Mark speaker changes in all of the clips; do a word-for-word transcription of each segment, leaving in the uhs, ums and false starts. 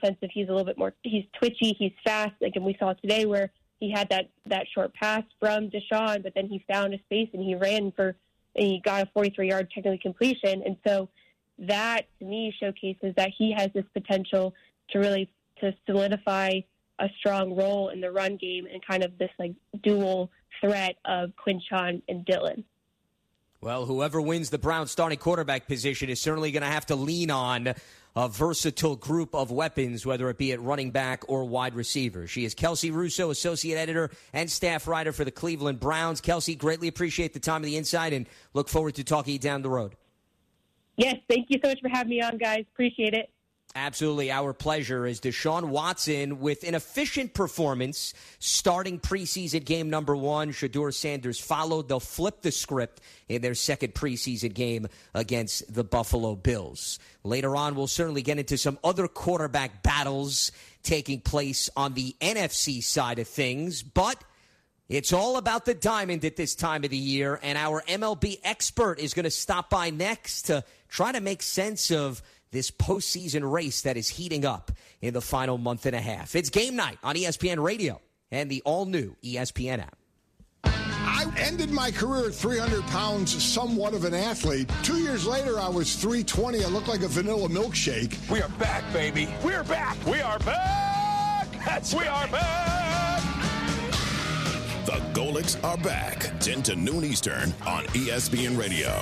Speaker 1: sense of he's a little bit more, he's twitchy, he's fast. Like, and we saw today where he had that, that short pass from Deshaun, but then he found a space and he ran for, and he got a forty-three yard technical completion. And so that to me showcases that he has this potential to really, to solidify a strong role in the run game and kind of this like dual threat of Quinshon and Dillon.
Speaker 2: Well, whoever wins the Browns starting quarterback position is certainly going to have to lean on a versatile group of weapons, whether it be at running back or wide receiver. She is Kelsey Russo, associate editor and staff writer for the Cleveland Browns. Kelsey, greatly appreciate the time and the insight and look forward to talking to you down the road.
Speaker 1: Yes, thank you so much for having me on, guys. Appreciate it.
Speaker 2: Absolutely, our pleasure. As Deshaun Watson, with an efficient performance, starting preseason game number one, Shedeur Sanders followed. They'll flip the script in their second preseason game against the Buffalo Bills. Later on, we'll certainly get into some other quarterback battles taking place on the N F C side of things, but it's all about the diamond at this time of the year, and our M L B expert is going to stop by next to try to make sense of this postseason race that is heating up in the final month and a half. It's game night on E S P N Radio and the all-new E S P N app.
Speaker 3: I ended my career at three hundred pounds, somewhat of an athlete. Two years later, I was three twenty. I looked like a vanilla milkshake.
Speaker 4: We are back, baby. We are back. We are back. That's we are back.
Speaker 5: The Golics are back. ten to noon Eastern on E S P N Radio.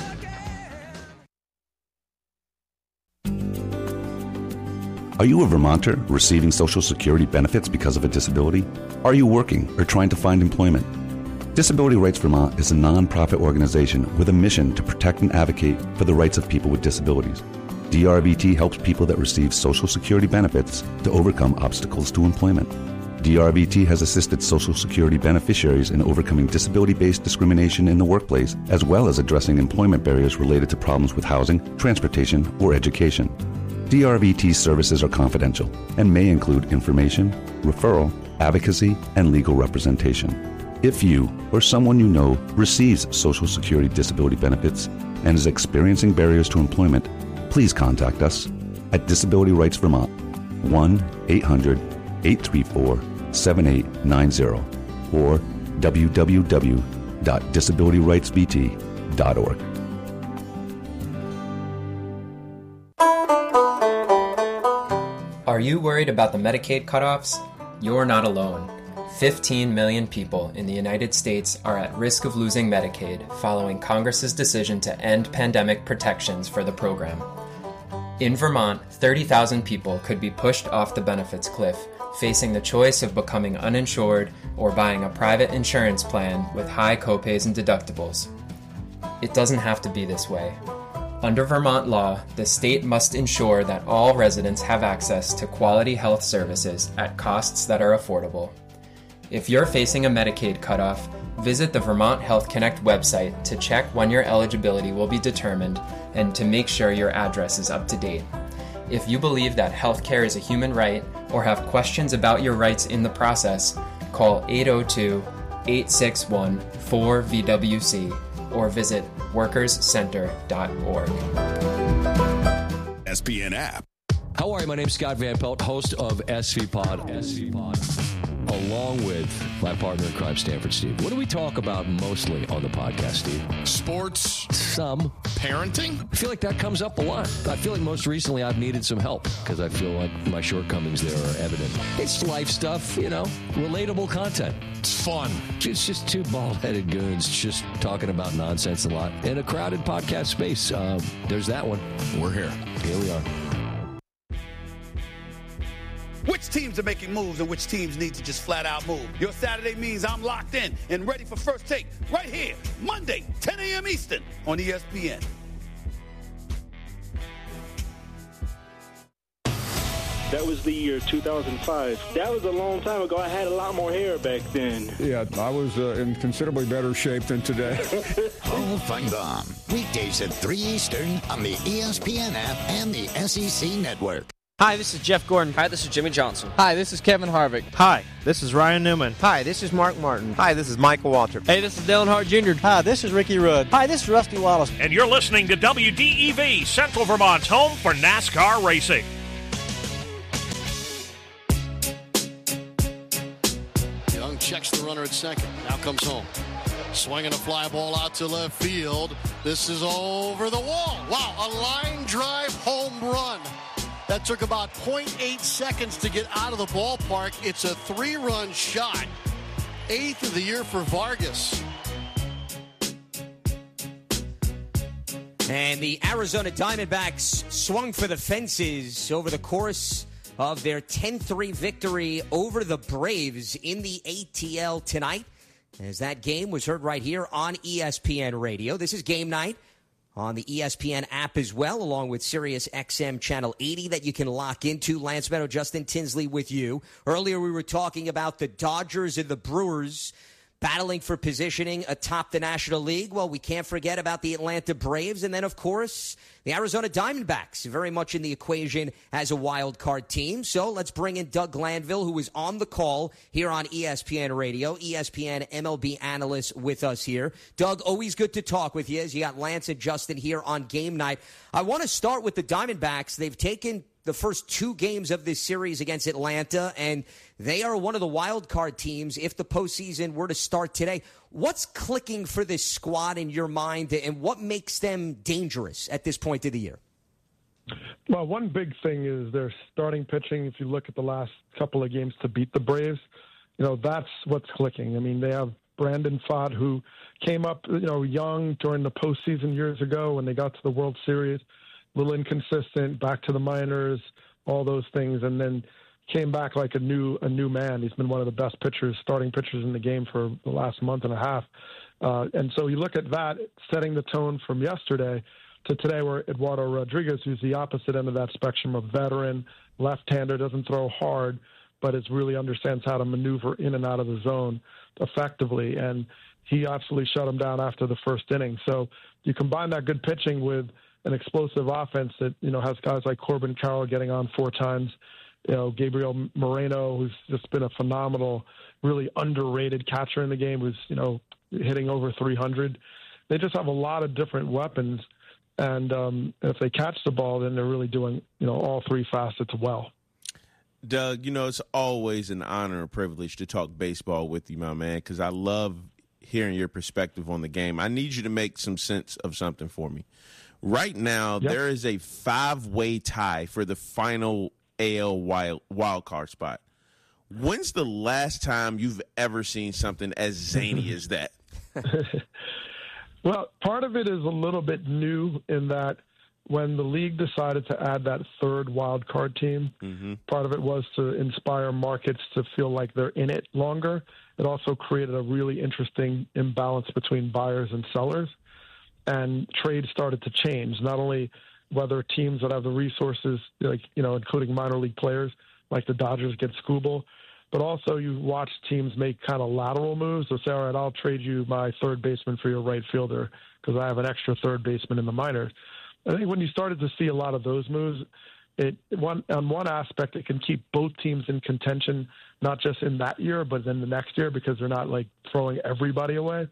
Speaker 6: Are you a Vermonter receiving Social Security benefits because of a disability? Are you working or trying to find employment? Disability Rights Vermont is a nonprofit organization with a mission to protect and advocate for the rights of people with disabilities. D R V T helps people that receive Social Security benefits to overcome obstacles to employment. D R V T has assisted Social Security beneficiaries in overcoming disability-based discrimination in the workplace, as well as addressing employment barriers related to problems with housing, transportation, or education. D R V T services are confidential and may include information, referral, advocacy, and legal representation. If you or someone you know receives Social Security disability benefits and is experiencing barriers to employment, please contact us at Disability Rights Vermont, one eight hundred eight three four seven eight nine zero or w w w dot disability rights v t dot org.
Speaker 7: Are you worried about the Medicaid cutoffs? You're not alone. fifteen million people in the United States are at risk of losing Medicaid following Congress's decision to end pandemic protections for the program. In Vermont, thirty thousand people could be pushed off the benefits cliff, facing the choice of becoming uninsured or buying a private insurance plan with high copays and deductibles. It doesn't have to be this way. Under Vermont law, the state must ensure that all residents have access to quality health services at costs that are affordable. If you're facing a Medicaid cutoff, visit the Vermont Health Connect website to check when your eligibility will be determined and to make sure your address is up to date. If you believe that healthcare is a human right or have questions about your rights in the process, call eight oh two, eight six one, four V W C or visit workers center dot org.
Speaker 5: E S P N app.
Speaker 8: How are you? My name's Scott Van Pelt, host of S V Pod. S V Pod. Along with my partner in crime, Stanford Steve. What do we talk about mostly on the podcast, Steve?
Speaker 3: Sports.
Speaker 8: Some.
Speaker 3: Parenting.
Speaker 8: I feel like that comes up a lot. I feel like most recently I've needed some help because I feel like my shortcomings there are evident. It's life stuff, you know, relatable content.
Speaker 3: It's fun.
Speaker 8: It's just two bald-headed goons just talking about nonsense a lot in a crowded podcast space. Um, there's that one.
Speaker 3: We're here.
Speaker 8: Here we are.
Speaker 4: Which teams are making moves and which teams need to just flat out move? Your Saturday means I'm locked in and ready for First Take right here, Monday, ten a.m. Eastern on E S P N.
Speaker 9: That was the year two thousand five. That was a long time ago. I had a lot more hair back then.
Speaker 10: Yeah, I was uh, in considerably better shape than today.
Speaker 11: Paul Feinbaum, weekdays at three Eastern on the E S P N app and the S E C network.
Speaker 12: Hi, this is Jeff Gordon. Hi, this is Jimmy Johnson.
Speaker 13: Hi, this is Kevin Harvick.
Speaker 14: Hi, this is Ryan Newman.
Speaker 15: Hi, this is Mark Martin.
Speaker 16: Hi, this is Michael Waltrip.
Speaker 17: Hey, this is Dale Earnhardt Junior
Speaker 18: Hi, this is Ricky Rudd.
Speaker 19: Hi, this is Rusty Wallace.
Speaker 20: And you're listening to W D E V, Central Vermont's home for NASCAR racing.
Speaker 13: checks the runner at second. Now comes home. Swinging a fly ball out to left field. This is over the wall. Wow, a line drive home run. That took about point eight seconds to get out of the ballpark. It's a three-run shot. Eighth of the year for Vargas.
Speaker 2: And the Arizona Diamondbacks swung for the fences over the course of their ten three victory over the Braves in the A T L tonight, as that game was heard right here on E S P N Radio. This is Game Night on the E S P N app as well, along with Sirius X M Channel eighty that you can lock into. Lance Meadow, Justin Tinsley with you. Earlier we were talking about the Dodgers and the Brewers battling for positioning atop the National League. Well, we can't forget about the Atlanta Braves. And then, of course, the Arizona Diamondbacks, very much in the equation as a wild card team. So let's bring in Doug Glanville, who is on the call here on E S P N Radio, E S P N M L B analyst with us here. Doug, always good to talk with you as you got Lance and Justin here on Game Night. I want to start with the Diamondbacks. They've taken the first two games of this series against Atlanta, and they are one of the wild card teams if the postseason were to start today. What's clicking for this squad in your mind, and what makes them dangerous at this point of the year?
Speaker 15: Well, one big thing is their starting pitching. If you look at the last couple of games to beat the Braves, you know, that's what's clicking. I mean, they have Brandon Pfaadt, who came up, you know, young during the postseason years ago when they got to the World Series. A little inconsistent, back to the minors, all those things, and then came back like a new a new man. He's been one of the best pitchers, starting pitchers in the game for the last month and a half. Uh, and so you look at that, setting the tone from yesterday to today, where Eduardo Rodriguez, who's the opposite end of that spectrum, a veteran, left-hander, doesn't throw hard, but is really understands how to maneuver in and out of the zone effectively. And he absolutely shut him down after the first inning. So you combine that good pitching with an explosive offense that, you know, has guys like Corbin Carroll getting on four times, you know, Gabriel Moreno, who's just been a phenomenal, really underrated catcher in the game, who's, you know, hitting over three hundred. They just have a lot of different weapons, and um, if they catch the ball, then they're really doing, you know, all three facets well.
Speaker 16: Doug, you know, it's always an honor and privilege to talk baseball with you, my man, because I love hearing your perspective on the game. I need you to make some sense of something for me. Right now, yep. There is a five-way tie for the final A L wild, wild card spot. When's the last time you've ever seen something as zany as that?
Speaker 15: Well, part of it is a little bit new in that when the league decided to add that third wild card team, mm-hmm. part of it was to inspire markets to feel like they're in it longer. It also created a really interesting imbalance between buyers and sellers. And trade started to change, not only whether teams that have the resources, like, you know, including minor league players like the Dodgers get Skubal, but also you watch teams make kind of lateral moves. They'll say, all right, I'll trade you my third baseman for your right fielder because I have an extra third baseman in the minors. I think when you started to see a lot of those moves, it one on one aspect, it can keep both teams in contention, not just in that year, but in the next year, because they're not like throwing everybody away.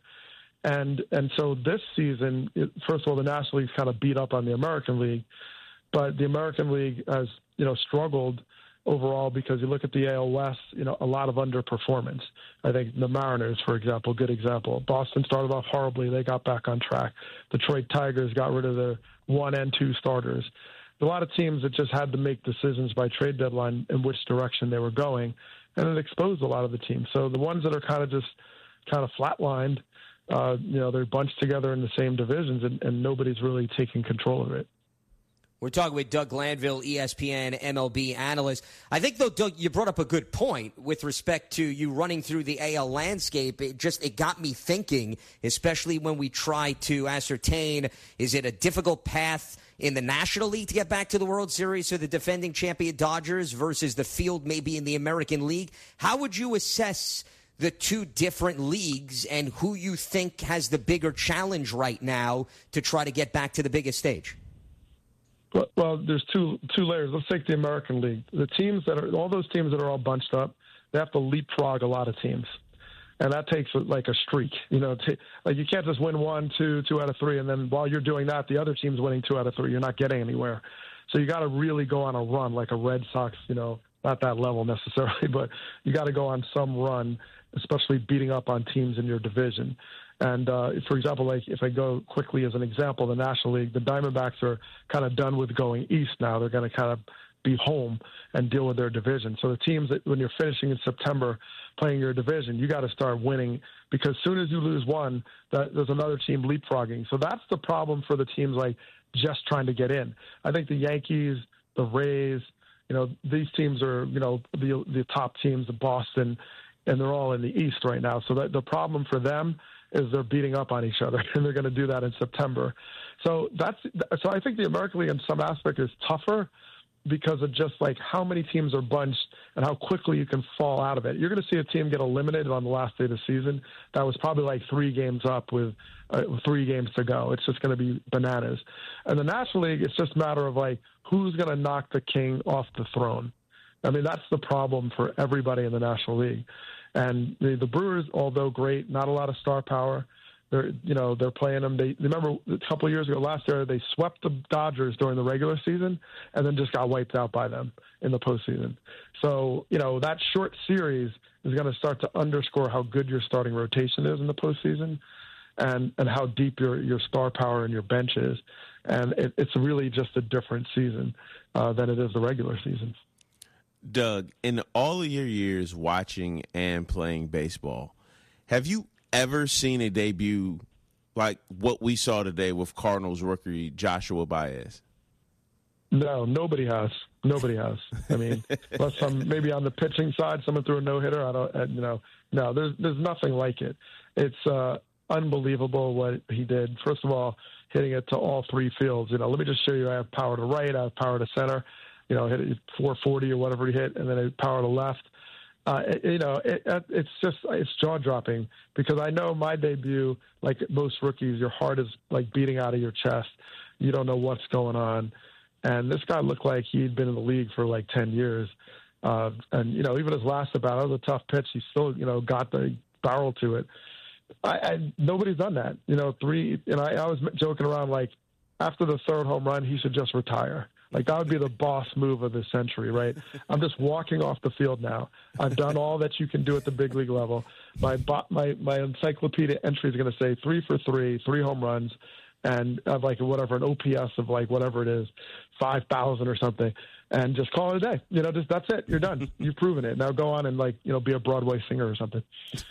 Speaker 15: And and so this season, it, first of all, the National League's kind of beat up on the American League, but the American League has, you know, struggled overall because you look at the A L West, you know, a lot of underperformance. I think the Mariners, for example, good example. Boston started off horribly. They got back on track. Detroit Tigers got rid of their one and two starters. A lot of teams that just had to make decisions by trade deadline in which direction they were going, and it exposed a lot of the teams. So the ones that are kind of just kind of flatlined, Uh, you know, they're bunched together in the same divisions, and, and nobody's really taking control of it.
Speaker 2: We're talking with Doug Glanville, E S P N M L B analyst. I think, though, Doug, you brought up a good point with respect to you running through the A L landscape. It just it got me thinking, especially when we try to ascertain, is it a difficult path in the National League to get back to the World Series for the defending champion Dodgers versus the field maybe in the American League? How would you assess the two different leagues and who you think has the bigger challenge right now to try to get back to the biggest stage?
Speaker 15: Well, well, there's two two layers. Let's take the American League. The teams that are all those teams that are all bunched up, they have to leapfrog a lot of teams, and that takes like a streak. You know, t- like you can't just win one, two, two out of three, and then while you're doing that, the other team's winning two out of three. You're not getting anywhere. So you got to really go on a run, like a Red Sox, you know, not that level necessarily, but you got to go on some run, especially beating up on teams in your division. And, uh, for example, like if I go quickly as an example, the National League, the Diamondbacks are kind of done with going east now. They're going to kind of be home and deal with their division. So the teams that when you're finishing in September playing your division, you got to start winning, because as soon as you lose one, that, there's another team leapfrogging. So that's the problem for the teams like just trying to get in. I think the Yankees, the Rays, you know, these teams are, you know, the the top teams, the Boston, and they're all in the East right now. So that the problem for them is they're beating up on each other, and they're going to do that in September. So that's so I think the American League in some aspect is tougher because of just like how many teams are bunched and how quickly you can fall out of it. You're going to see a team get eliminated on the last day of the season that was probably like three games up with uh, three games to go. It's just going to be bananas. And the National League, it's just a matter of like who's going to knock the king off the throne. I mean, that's the problem for everybody in the National League. And the, the Brewers, although great, not a lot of star power. They're, you know, they're playing them. They remember a couple of years ago, last year, they swept the Dodgers during the regular season and then just got wiped out by them in the postseason. So, you know, that short series is going to start to underscore how good your starting rotation is in the postseason and, and how deep your, your star power and your bench is. And it, it's really just a different season uh, than it is the regular season.
Speaker 16: Doug, in all of your years watching and playing baseball, have you ever seen a debut like what we saw today with Cardinals rookie Joshua Baez?
Speaker 15: No, nobody has. Nobody has. I mean, unless some maybe on the pitching side, someone threw a no hitter. I don't, you know, no, there's there's nothing like it. It's uh, unbelievable what he did. First of all, hitting it to all three fields. You know, let me just show you. I have power to right. I have power to center. You know, hit it four forty or whatever he hit, and then I power to left. Uh, it, you know, it, it's just it's jaw dropping because I know my debut, like most rookies, your heart is like beating out of your chest. You don't know what's going on, and this guy looked like he'd been in the league for like ten years. Uh, and you know, even his last at bat, it was a tough pitch. He still, you know, got the barrel to it. I, I nobody's done that. You know, three. And I, I was joking around like after the third home run, he should just retire. Like, that would be the boss move of the century, right? I'm just walking off the field now. I've done all that you can do at the big league level. My my my encyclopedia entry is going to say three for three, three home runs, and I have like whatever, an O P S of like whatever it is, five thousand or something, and just call it a day. You know, just that's it. You're done. You've proven it. Now go on and, like, you know, be a Broadway singer or something.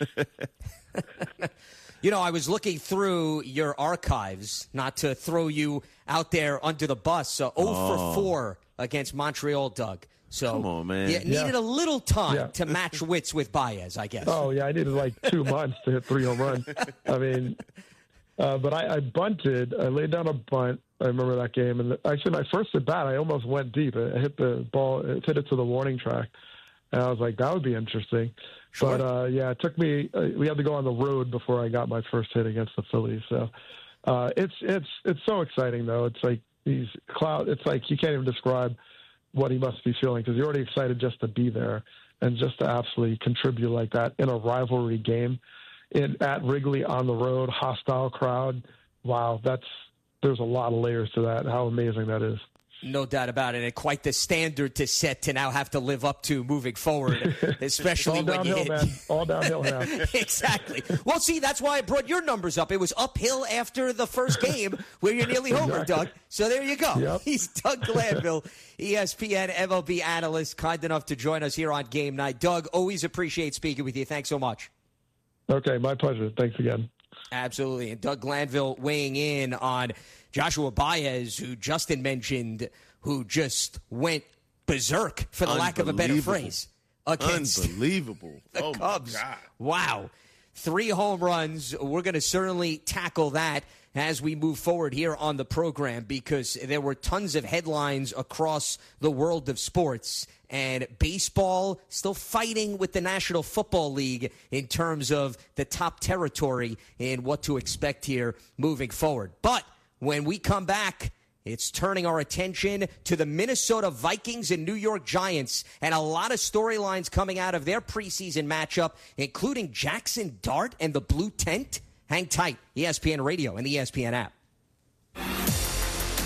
Speaker 2: You know, I was looking through your archives, not to throw you out there under the bus. So oh, oh. for four against Montreal, Doug. So
Speaker 16: come on, man.
Speaker 2: You
Speaker 15: yeah.
Speaker 2: needed a little time
Speaker 15: yeah.
Speaker 2: to match wits with Baez, I guess.
Speaker 15: Oh, yeah, I needed like two months to hit three home runs. I mean, uh, but I, I bunted. I laid down a bunt. I remember that game. And actually, my first at bat, I almost went deep. I hit the ball, it hit it to the warning track. And I was like, that would be interesting. Sure. But, uh, yeah, it took me uh, – we had to go on the road before I got my first hit against the Phillies. So uh, it's it's it's so exciting, though. It's like these cloud – it's like you can't even describe what he must be feeling because you're already excited just to be there and just to absolutely contribute like that in a rivalry game in, at Wrigley on the road, hostile crowd. Wow, that's – there's a lot of layers to that. How amazing that is.
Speaker 2: No doubt about it. And quite the standard to set to now have to live up to moving forward, especially
Speaker 15: all
Speaker 2: when
Speaker 15: downhill,
Speaker 2: you hit.
Speaker 15: Man. All downhill now.
Speaker 2: Exactly. Well, see, that's why I brought your numbers up. It was uphill after the first game where you're nearly homer, exactly. Doug. So there you go.
Speaker 15: Yep.
Speaker 2: He's Doug Glanville, E S P N M L B analyst, kind enough to join us here on Game Night. Doug, always appreciate speaking with you. Thanks so much.
Speaker 15: Okay, my pleasure. Thanks again.
Speaker 2: Absolutely. And Doug Glanville weighing in on Joshua Baez, who Justin mentioned, who just went berserk, for the lack of a better phrase, against
Speaker 16: Unbelievable.
Speaker 2: the
Speaker 16: oh
Speaker 2: Cubs.
Speaker 16: My God.
Speaker 2: Wow. Three home runs. We're going to certainly tackle that as we move forward here on the program because there were tons of headlines across the world of sports. And baseball still fighting with the National Football League in terms of the top territory and what to expect here moving forward. But when we come back, it's turning our attention to the Minnesota Vikings and New York Giants, and a lot of storylines coming out of their preseason matchup, including Jackson Dart and the Blue Tent. Hang tight, E S P N Radio and the E S P N app.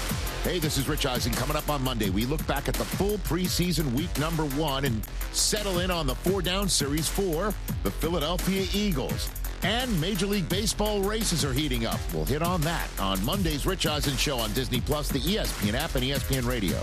Speaker 17: Hey, this is Rich Eisen. Coming up on Monday, we look back at the full preseason week number one and settle in on the four-down series for the Philadelphia Eagles. And Major League Baseball races are heating up. We'll hit on that on Monday's Rich Eisen Show on Disney Plus, the E S P N app, and E S P N Radio.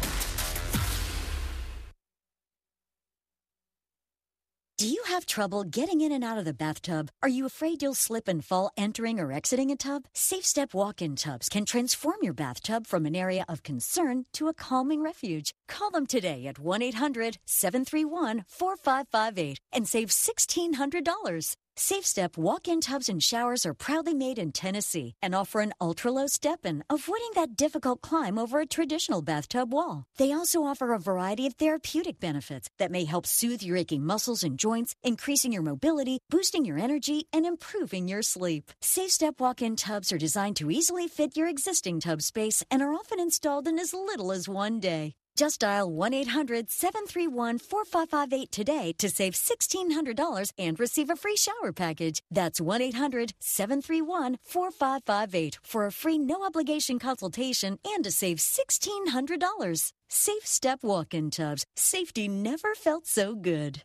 Speaker 18: Do you have trouble getting in and out of the bathtub? Are you afraid you'll slip and fall entering or exiting a tub? SafeStep walk-in tubs can transform your bathtub from an area of concern to a calming refuge. Call them today at one eight hundred seven three one four five five eight and save sixteen hundred dollars. SafeStep walk-in tubs and showers are proudly made in Tennessee and offer an ultra-low step-in, avoiding that difficult climb over a traditional bathtub wall. They also offer a variety of therapeutic benefits that may help soothe your aching muscles and joints, increasing your mobility, boosting your energy, and improving your sleep. SafeStep walk-in tubs are designed to easily fit your existing tub space and are often installed in as little as one day. Just dial one eight hundred seven three one four five five eight today to save sixteen hundred dollars and receive a free shower package. That's one eight hundred seven three one four five five eight for a free no-obligation consultation and to save sixteen hundred dollars. Safe Step walk-in tubs. Safety never felt so good.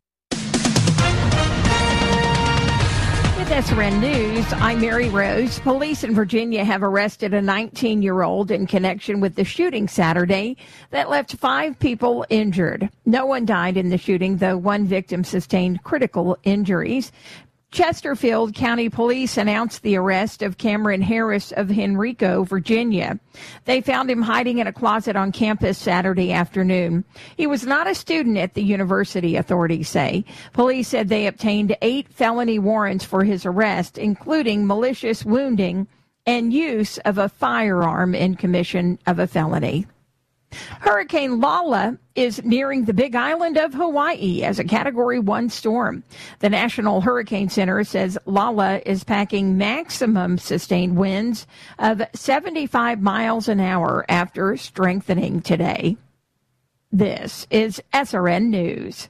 Speaker 19: With S R N News, I'm Mary Rose. Police in Virginia have arrested a nineteen-year-old in connection with the shooting Saturday that left five people injured. No one died in the shooting, though one victim sustained critical injuries. Chesterfield County Police announced the arrest of Cameron Harris of Henrico, Virginia. They found him hiding in a closet on campus Saturday afternoon. He was not a student at the university, authorities say. Police said they obtained eight felony warrants for his arrest, including malicious wounding and use of a firearm in commission of a felony. Hurricane Lala is nearing the Big Island of Hawaii as a Category one storm. The National Hurricane Center says Lala is packing maximum sustained winds of seventy-five miles an hour after strengthening today. This is S R N News.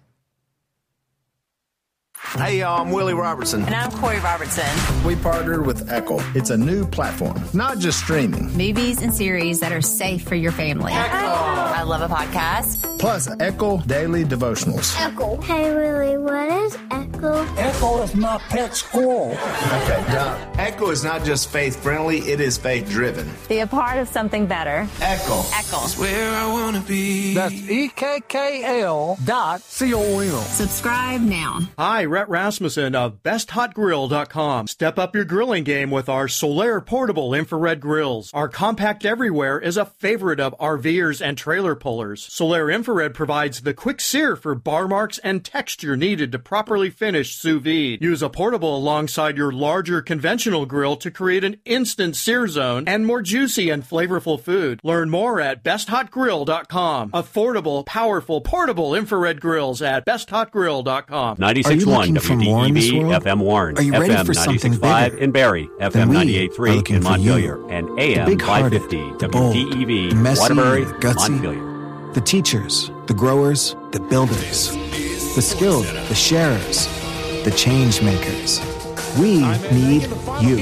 Speaker 20: Hey, y'all, I'm Willie Robertson.
Speaker 21: And I'm Corey Robertson.
Speaker 20: We partnered with Echo. It's a new platform, not just streaming.
Speaker 21: Movies and series that are safe for your family. Echo. I love a podcast.
Speaker 20: Plus, Echo Daily Devotionals.
Speaker 22: Echo. Hey, Willie, what is Echo?
Speaker 23: Echo is my pet squirrel.
Speaker 20: Okay, Doc. Echo is not just faith-friendly, it is faith-driven.
Speaker 21: Be a part of something better.
Speaker 20: Echo.
Speaker 21: Echo.
Speaker 23: It's where I want to be. That's E K K L dot C O M.
Speaker 21: Subscribe now.
Speaker 24: Hi, Rhett Rasmussen of best hot grill dot com. Step up your grilling game with our Solaire portable infrared grills. Our compact everywhere is a favorite of RVers and trailer pullers. Solaire infrared provides the quick sear for bar marks and texture needed to properly finish sous vide. Use a portable alongside your larger conventional grill to create an instant sear zone and more juicy and flavorful food. Learn more at best hot grill dot com. Affordable, powerful, portable infrared grills at best hot grill dot com.
Speaker 25: ninety-six point one
Speaker 26: for more in this world?
Speaker 25: F M Warren,
Speaker 26: Are you ready
Speaker 25: F M
Speaker 26: for something
Speaker 25: ninety-six point five
Speaker 26: bigger?
Speaker 25: in Barrie, F M ninety-eight point three in Montpelier, and A M five fifty
Speaker 26: the bold,
Speaker 25: W D E V,
Speaker 26: the messy,
Speaker 25: Waterbury,
Speaker 26: the gutsy,
Speaker 25: Montpelier.
Speaker 26: The teachers, the growers, the builders, the skilled, the sharers, the change makers. We need you.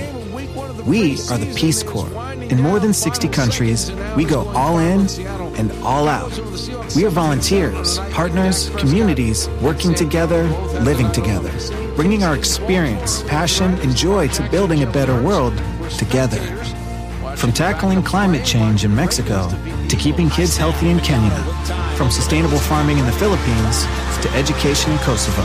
Speaker 26: We are the Peace Corps. In more than sixty countries, we go all in and all out. We are volunteers, partners, communities, working together, living together, bringing our experience, passion, and joy to building a better world together. From tackling climate change in Mexico to keeping kids healthy in Kenya, from sustainable farming in the Philippines to education in Kosovo.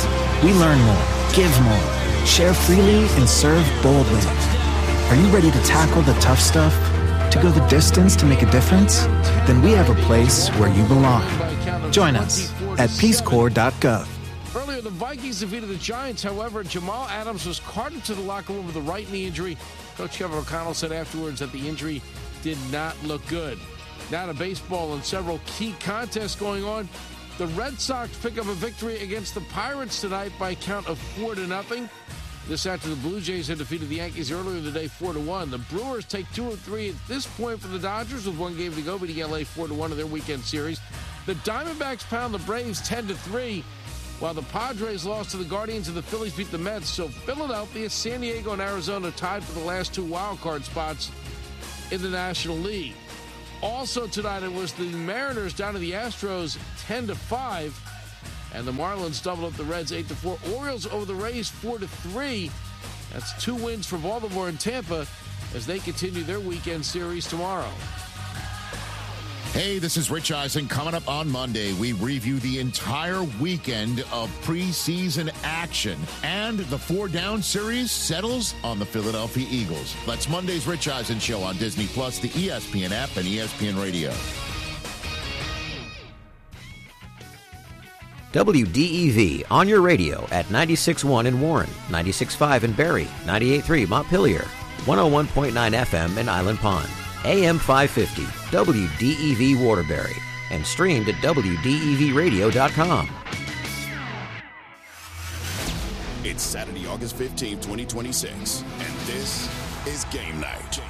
Speaker 26: We learn more, give more, share freely, and serve boldly. Are you ready to tackle the tough stuff? To go the distance to make a difference? Then we have a place where you belong. Join us at peace corps dot gov.
Speaker 27: Earlier, the Vikings defeated the Giants. However, Jamal Adams was carted to the locker room with a right knee injury. Coach Kevin O'Connell said afterwards that the injury did not look good. Now to baseball and several key contests going on. The Red Sox pick up a victory against the Pirates tonight by a count of four to nothing. This after the Blue Jays had defeated the Yankees earlier today, four to one. The Brewers take two or three at this point for the Dodgers with one game to go, beating L A four to one in their weekend series. The Diamondbacks pound the Braves ten to three, while the Padres lost to the Guardians and the Phillies beat the Mets. So Philadelphia, San Diego, and Arizona tied for the last two wild card spots in the National League. Also tonight, it was the Mariners down to the Astros ten to five. And the Marlins doubled up the Reds eight to four. Orioles over the Rays four to three. That's two wins for Baltimore and Tampa as they continue their weekend series tomorrow.
Speaker 17: Hey, this is Rich Eisen. Coming up on Monday, we review the entire weekend of preseason action. And the four-down series settles on the Philadelphia Eagles. That's Monday's Rich Eisen Show on Disney Plus, the E S P N app, and E S P N Radio.
Speaker 1: W D E V on your radio at ninety-six point one in Warren, ninety-six point five in Barrie, ninety-eight point three Montpelier, one oh one point nine F M in Island Pond, A M five fifty, W D E V Waterbury, and streamed at W D E V radio dot com.
Speaker 3: It's Saturday, August fifteenth, twenty twenty-six, and this is Game Night.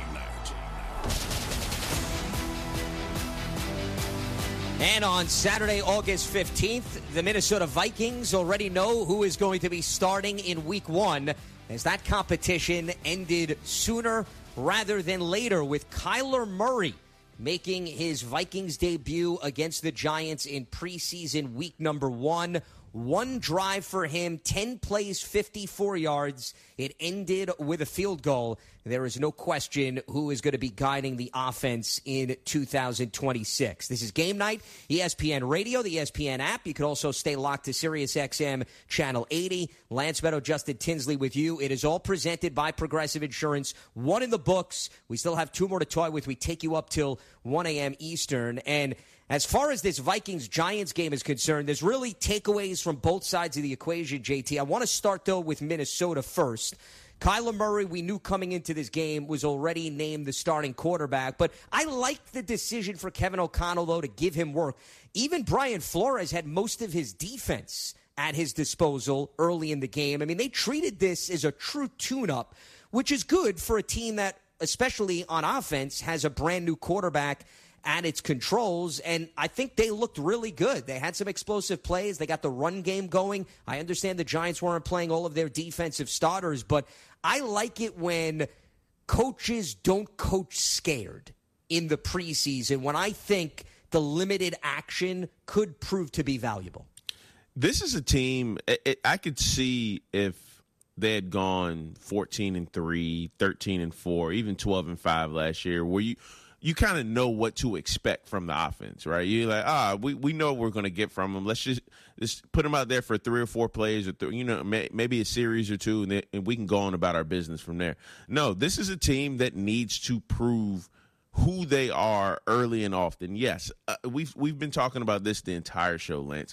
Speaker 2: And on Saturday, August fifteenth, the Minnesota Vikings already know who is going to be starting in week one, as that competition ended sooner rather than later with Kyler Murray making his Vikings debut against the Giants in preseason week number one. One drive for him, ten plays, fifty-four yards. It ended with a field goal. There is no question who is going to be guiding the offense in two thousand twenty-six. This is Game Night, E S P N Radio, the E S P N app. You can also stay locked to Sirius X M Channel eighty. Lance Meadow, Justin Tinsley with you. It is all presented by Progressive Insurance. One in the books. We still have two more to toy with. We take you up till one a.m. Eastern. And as far as this Vikings-Giants game is concerned, there's really takeaways from both sides of the equation, J T. I want to start, though, with Minnesota first. Kyler Murray, we knew coming into this game, was already named the starting quarterback. But I like the decision for Kevin O'Connell, though, to give him work. Even Brian Flores had most of his defense at his disposal early in the game. I mean, they treated this as a true tune-up, which is good for a team that, especially on offense, has a brand-new quarterback at its controls, and I think they looked really good. They had some explosive plays. They got the run game going. I understand the Giants weren't playing all of their defensive starters, but I like it when coaches don't coach scared in the preseason, when I think the limited action could prove to be valuable.
Speaker 16: This is a team, it, it, I could see if they had gone fourteen and three, thirteen and four, even twelve and five last year, where you – you kind of know what to expect from the offense, right? You're like, ah, we, we know what we're going to get from them. Let's just, just put them out there for three or four plays, or th- you know, may, maybe a series or two, and, then, and we can go on about our business from there. No, this is a team that needs to prove who they are early and often. Yes, uh, we've we've been talking about this the entire show, Lance.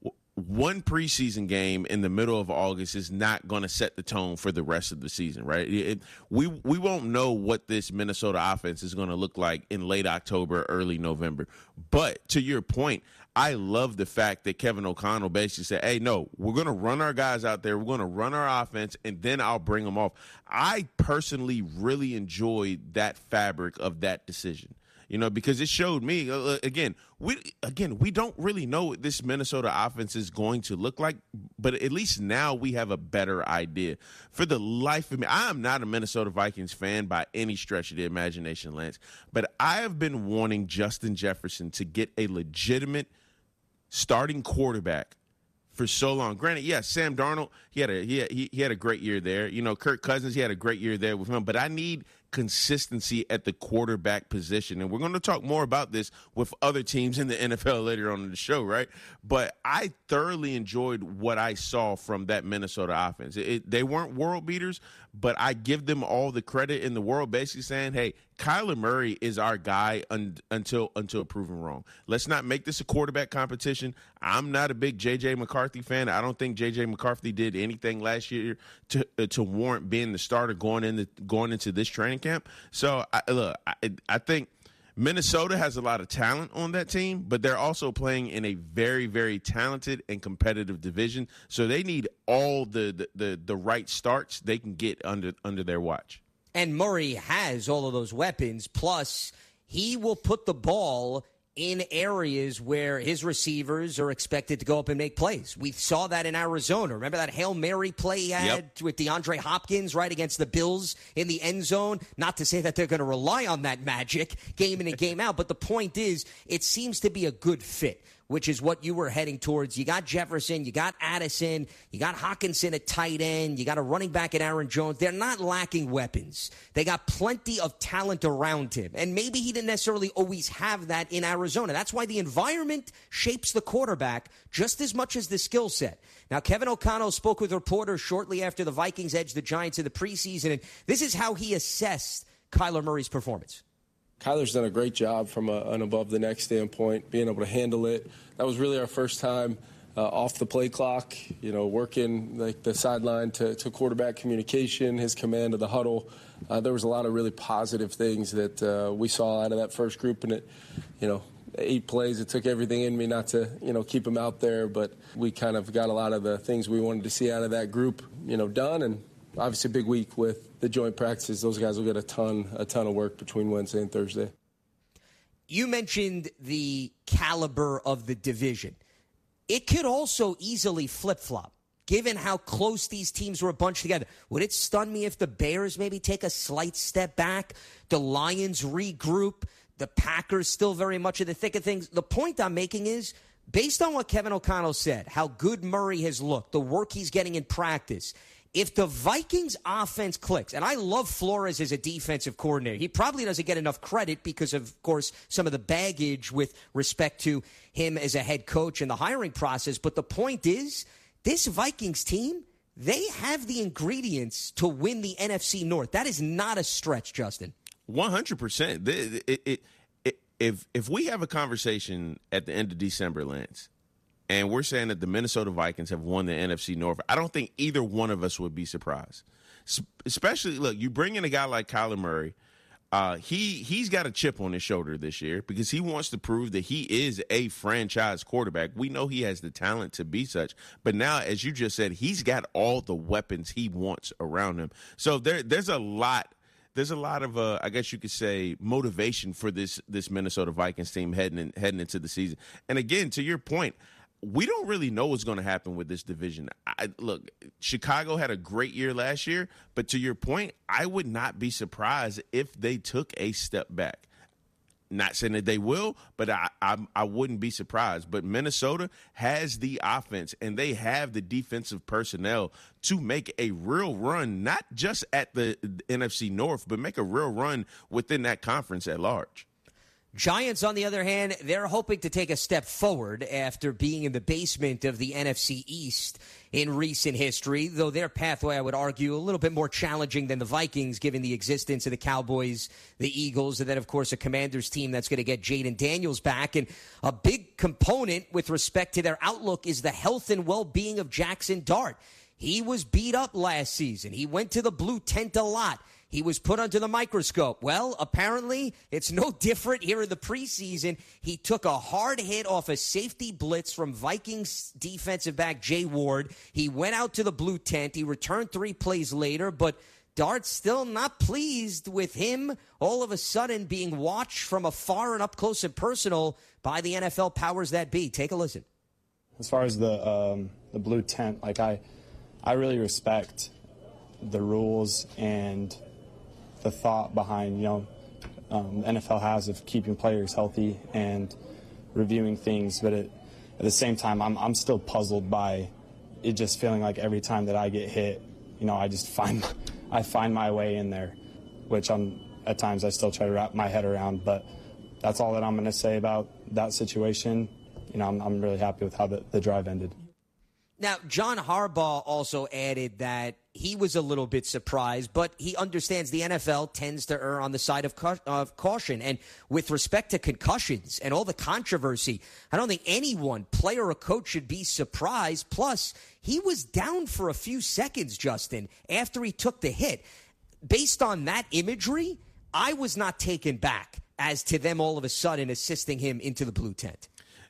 Speaker 16: One preseason game in the middle of August is not going to set the tone for the rest of the season, right? It, we we won't know what this Minnesota offense is going to look like in late October, early November. But to your point, I love the fact that Kevin O'Connell basically said, hey, no, we're going to run our guys out there. We're going to run our offense, and then I'll bring them off. I personally really enjoyed that fabric of that decision. You know, because it showed me, uh, again, we again we don't really know what this Minnesota offense is going to look like, but at least now we have a better idea. For the life of me, I am not a Minnesota Vikings fan by any stretch of the imagination, Lance, but I have been wanting Justin Jefferson to get a legitimate starting quarterback for so long. Granted, yes, Sam Darnold, he had a he had, he, he had a great year there. You know, Kirk Cousins, he had a great year there with him. But I need consistency at the quarterback position. And we're going to talk more about this with other teams in the N F L later on in the show, right? But I thoroughly enjoyed what I saw from that Minnesota offense. It, it, they weren't world beaters, but I give them all the credit in the world, basically saying, hey, Kyler Murray is our guy un- until until proven wrong. Let's not make this a quarterback competition. I'm not a big J J McCarthy fan. I don't think J J McCarthy did anything last year to uh, to warrant being the starter going into going into this training camp. So I, look, I, I think Minnesota has a lot of talent on that team, but they're also playing in a very, very talented and competitive division. So they need all the the, the, the right starts they can get under under their watch.
Speaker 2: And Murray has all of those weapons, plus he will put the ball in areas where his receivers are expected to go up and make plays. We saw that in Arizona. Remember that Hail Mary play he had yep. with DeAndre Hopkins right against the Bills in the end zone? Not to say that they're going to rely on that magic game in and game out, but the point is it seems to be a good fit, which is what you were heading towards. You got Jefferson, you got Addison, you got Hawkinson at tight end, you got a running back in Aaron Jones. They're not lacking weapons. They got plenty of talent around him. And maybe he didn't necessarily always have that in Arizona. That's why the environment shapes the quarterback just as much as the skill set. Now, Kevin O'Connell spoke with reporters shortly after the Vikings edged the Giants in the preseason, and this is how he assessed Kyler Murray's performance.
Speaker 4: Kyler's done a great job from a, an above-the-neck standpoint, being able to handle it. That was really our first time uh, off the play clock, you know, working like the sideline to, to quarterback communication, his command of the huddle. Uh, there was a lot of really positive things that uh, we saw out of that first group, and it, you know, eight plays, it took everything in me not to, you know, keep him out there, but we kind of got a lot of the things we wanted to see out of that group, you know, done, and obviously a big week with the joint practices. Those guys will get a ton, a ton of work between Wednesday and Thursday.
Speaker 2: You mentioned the caliber of the division. It could also easily flip-flop, given how close these teams were bunched together. Would it stun me if the Bears maybe take a slight step back, the Lions regroup, the Packers still very much in the thick of things? The point I'm making is, based on what Kevin O'Connell said, how good Murray has looked, the work he's getting in practice, if the Vikings offense clicks, and I love Flores as a defensive coordinator, he probably doesn't get enough credit because, of course, some of the baggage with respect to him as a head coach and the hiring process. But the point is, this Vikings team, they have the ingredients to win the N F C North. That is not a stretch, Justin.
Speaker 16: one hundred percent. It, it, it, it, if, if we have a conversation at the end of December, Lance, and we're saying that the Minnesota Vikings have won the N F C North, I don't think either one of us would be surprised. Especially, look, you bring in a guy like Kyler Murray. Uh, he, he's got a chip on his shoulder this year because he wants to prove that he is a franchise quarterback. We know he has the talent to be such. But now, as you just said, he's got all the weapons he wants around him. So there, there's a lot There's a lot of, uh, I guess you could say, motivation for this this Minnesota Vikings team heading in, heading into the season. And again, to your point, we don't really know what's going to happen with this division. I, look, Chicago had a great year last year, but to your point, I would not be surprised if they took a step back. Not saying that they will, but I, I I wouldn't be surprised. But Minnesota has the offense, and they have the defensive personnel to make a real run, not just at the N F C North, but make a real run within that conference at large.
Speaker 2: Giants, on the other hand, they're hoping to take a step forward after being in the basement of the N F C East in recent history, though their pathway, I would argue, a little bit more challenging than the Vikings, given the existence of the Cowboys, the Eagles, and then, of course, a Commanders team that's going to get Jaden Daniels back. And a big component with respect to their outlook is the health and well-being of Jackson Dart. He was beat up last season. He went to the blue tent a lot. He was put under the microscope. Well, apparently, it's no different here in the preseason. He took a hard hit off a safety blitz from Vikings defensive back Jay Ward. He went out to the blue tent. He returned three plays later, but Dart's still not pleased with him all of a sudden being watched from afar and up close and personal by the N F L powers that be. Take a listen.
Speaker 5: As far as the um, the blue tent, like I, I really respect the rules and the thought behind, you know, um, the N F L has of keeping players healthy and reviewing things. But it, at the same time, I'm I'm still puzzled by it just feeling like every time that I get hit, you know, I just find I find my way in there, which I'm at times I still try to wrap my head around. But that's all that I'm going to say about that situation. You know, I'm, I'm really happy with how the, the drive ended.
Speaker 2: Now, John Harbaugh also added that he was a little bit surprised, but he understands the N F L tends to err on the side of, ca- of caution. And with respect to concussions and all the controversy, I don't think anyone, player or coach, should be surprised. Plus, he was down for a few seconds, Justin, after he took the hit. Based on that imagery, I was not taken back as to them all of a sudden assisting him into the blue tent.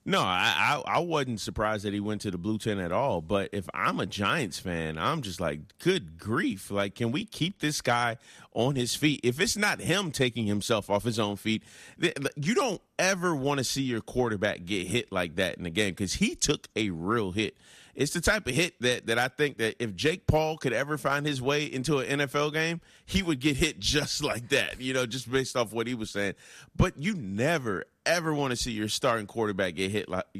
Speaker 16: No, I, I I wasn't surprised that he went to the blue tent at all. But if I'm a Giants fan, I'm just like, good grief. Like, can we keep this guy on his feet? If it's not him taking himself off his own feet, you don't ever want to see your quarterback get hit like that in the game, because he took a real hit. It's the type of hit that, that I think that if Jake Paul could ever find his way into an N F L game, he would get hit just like that, you know, just based off what he was saying. But you never, ever want to see your starting quarterback get hit like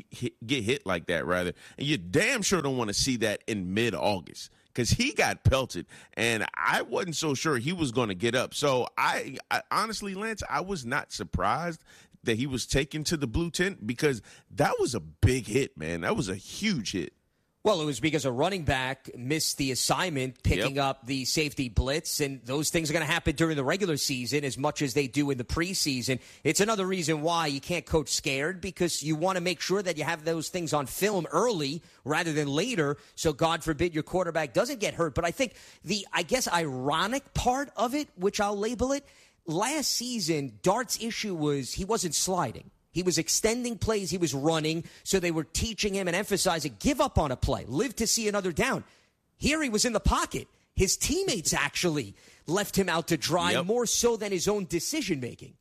Speaker 16: get hit like that, rather. And you damn sure don't want to see that in mid-August, because he got pelted, and I wasn't so sure he was going to get up. So I, I honestly, Lance, I was not surprised that he was taken to the blue tent, because that was a big hit, man. That was a huge hit.
Speaker 2: Well, it was because a running back missed the assignment picking
Speaker 16: Yep.
Speaker 2: up the safety blitz, and those things are going to happen during the regular season as much as they do in the preseason. It's another reason why you can't coach scared, because you want to make sure that you have those things on film early rather than later, so God forbid your quarterback doesn't get hurt. But I think the, I guess, ironic part of it, which I'll label it, last season, Dart's issue was he wasn't sliding. He was extending plays. He was running. So they were teaching him and emphasizing, give up on a play. Live to see another down. Here he was in the pocket. His teammates actually left him out to dry,
Speaker 16: Yep.
Speaker 2: more so than his own decision-making.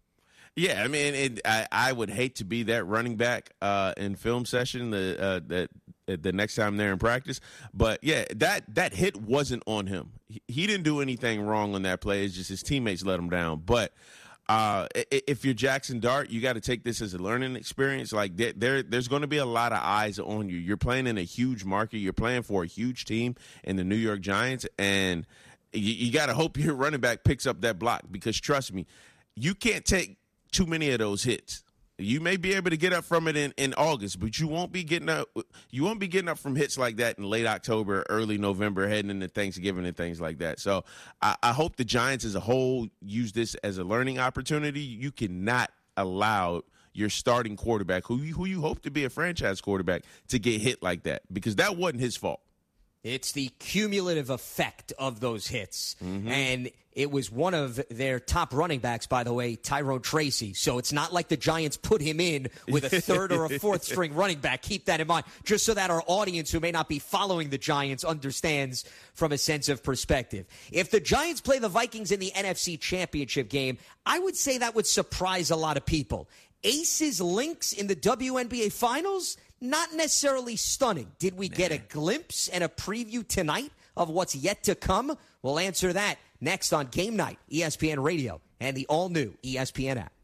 Speaker 16: Yeah, I mean, it, I, I would hate to be that running back uh, in film session the uh, that the next time they're in practice. But, yeah, that, that hit wasn't on him. He, he didn't do anything wrong on that play. It's just his teammates let him down. But uh, if you're Jackson Dart, you got to take this as a learning experience. Like, there, there there's going to be a lot of eyes on you. You're playing in a huge market. You're playing for a huge team in the New York Giants, and you, you got to hope your running back picks up that block, because, trust me, you can't take too many of those hits. You may be able to get up from it in, in August, but you won't be getting up. You won't be getting up from hits like that in late October, early November, heading into Thanksgiving and things like that. So I, I hope the Giants as a whole use this as a learning opportunity. You cannot allow your starting quarterback, who you, who you hope to be a franchise quarterback, to get hit like that, because that wasn't his fault.
Speaker 2: It's the cumulative effect of those hits.
Speaker 16: Mm-hmm.
Speaker 2: And it was one of their top running backs, by the way, Tyrone Tracy. So it's not like the Giants put him in with a third or a fourth string running back. Keep that in mind, just so that our audience who may not be following the Giants understands from a sense of perspective. If the Giants play the Vikings in the N F C Championship game, I would say that would surprise a lot of people. Aces Lynx in the W N B A Finals? Not necessarily stunning. Did we get a glimpse and a preview tonight of what's yet to come? We'll answer that next on Game Night, E S P N Radio, and the all-new E S P N app.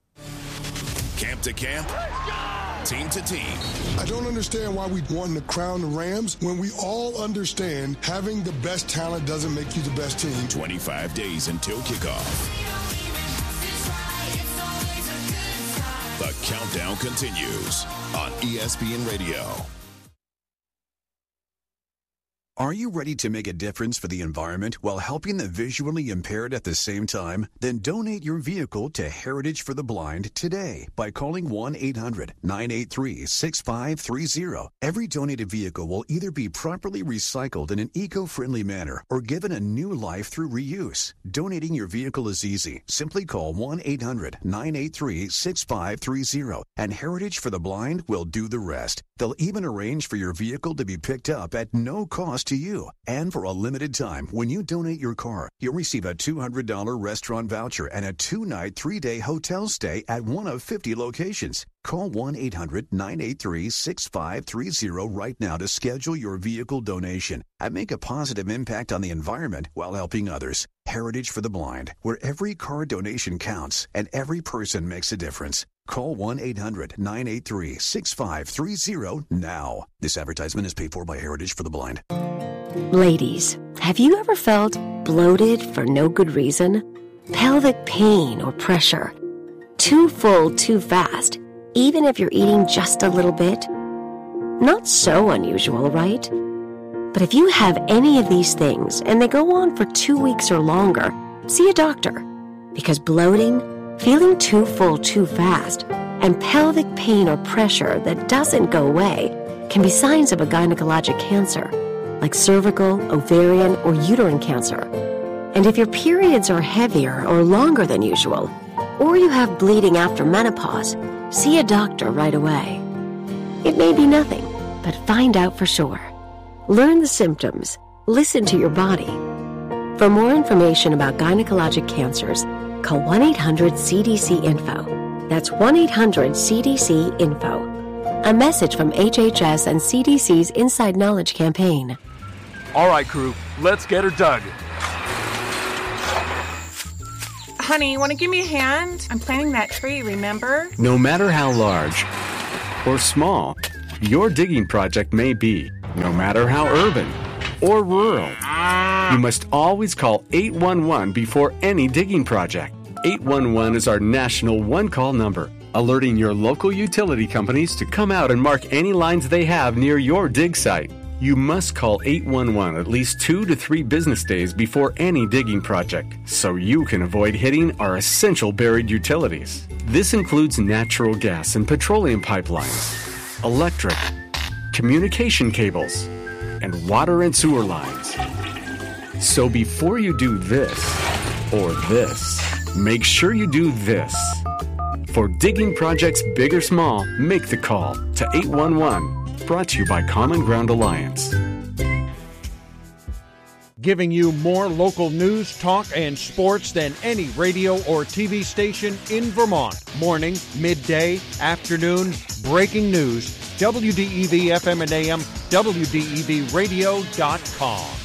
Speaker 3: Camp to camp, team to team.
Speaker 6: I don't understand why we want to crown the Rams when we all understand having the best talent doesn't make you the best team.
Speaker 3: twenty-five days until kickoff. The countdown continues on E S P N Radio.
Speaker 7: Are you ready to make a difference for the environment while helping the visually impaired at the same time? Then donate your vehicle to Heritage for the Blind today by calling one eight hundred nine eight three six five three zero. Every donated vehicle will either be properly recycled in an eco-friendly manner or given a new life through reuse. Donating your vehicle is easy. Simply call one eight hundred nine eight three six five three zero and Heritage for the Blind will do the rest. They'll even arrange for your vehicle to be picked up at no cost to you. And for a limited time, when you donate your car, you'll receive a two hundred dollars restaurant voucher and a two-night, three-day hotel stay at one of fifty locations. Call one eight hundred nine eight three six five three zero right now to schedule your vehicle donation and make a positive impact on the environment while helping others. Heritage for the Blind, where every car donation counts and every person makes a difference. Call one eight hundred nine eight three six five three zero now. This advertisement is paid for by Heritage for the Blind.
Speaker 8: Ladies, have you ever felt bloated for no good reason? Pelvic pain or pressure? Too full, too fast, even if you're eating just a little bit? Not so unusual, right? But if you have any of these things and they go on for two weeks or longer, see a doctor. Because bloating, feeling too full too fast, and pelvic pain or pressure that doesn't go away can be signs of a gynecologic cancer, like cervical, ovarian, or uterine cancer. And if your periods are heavier or longer than usual, or you have bleeding after menopause, see a doctor right away. It may be nothing, but find out for sure. Learn the symptoms. Listen to your body. For more information about gynecologic cancers, call one eight hundred C D C info. That's one eight hundred C D C info. A message from H H S and C D C's Inside Knowledge campaign.
Speaker 9: All right, crew, let's get her dug.
Speaker 10: Honey, want to give me a hand? I'm planting that tree, remember?
Speaker 11: No matter how large or small your digging project may be, no matter how urban or rural, you must always call eight one one before any digging project. eight one one is our national one-call number, alerting your local utility companies to come out and mark any lines they have near your dig site. You must call eight one one at least two to three business days before any digging project, so you can avoid hitting our essential buried utilities. This includes natural gas and petroleum pipelines, electric, communication cables, and water and sewer lines. So before you do this or this, make sure you do this. For digging projects big or small, make the call to eight one one. Brought to you by Common Ground Alliance.
Speaker 12: Giving you more local news, talk, and sports than any radio or T V station in Vermont. Morning, midday, afternoon, breaking news. W D E V F M and A M, W D E V radio dot com.